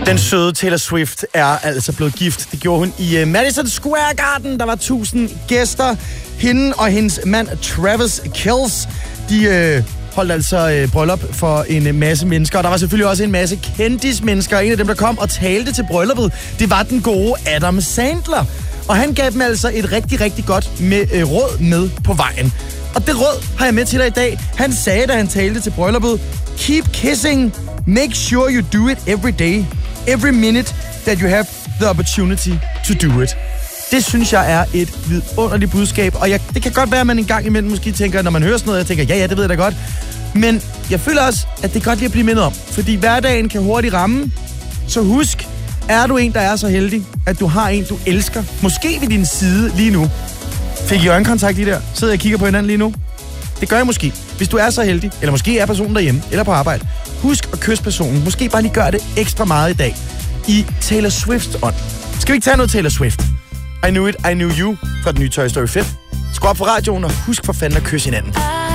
Den søde Taylor Swift er altså blevet gift. Det gjorde hun i Madison Square Garden. Der var 1000 gæster. Hende og hendes mand Travis Kelce, de holdt altså bryllup for en masse mennesker. Og der var selvfølgelig også en masse kendismennesker. En af dem, der kom og talte til brylluppet, det var den gode Adam Sandler. Og han gav dem altså et rigtig, rigtig godt råd med på vejen. Og det råd har jeg med til dig i dag. Han sagde, da han talte til brylluppet: Keep kissing. Make sure you do it every day. Every minute that you have the opportunity to do it. Det synes jeg er et vidunderligt budskab. Og det kan godt være, at man en gang imellem måske tænker, når man hører sådan noget, jeg tænker, ja, det ved jeg da godt. Men jeg føler også, at det er godt lige at blive mindet om. Fordi hverdagen kan hurtigt ramme. Så husk, er du en, der er så heldig, at du har en, du elsker, måske ved din side lige nu. Fik I øjenkontakt lige der? Sidder jeg og kigger på hinanden lige nu? Det gør jeg måske. Hvis du er så heldig, eller måske er personen derhjemme, eller på arbejde, husk at kysse personen. Måske bare lige gøre det ekstra meget i dag. I Taylor Swifts ånd. Skal vi ikke tage noget Taylor Swift? I Knew It, I Knew You fra den nye Toy Story 5. Skru op for radioen, og husk for fanden at kysse hinanden.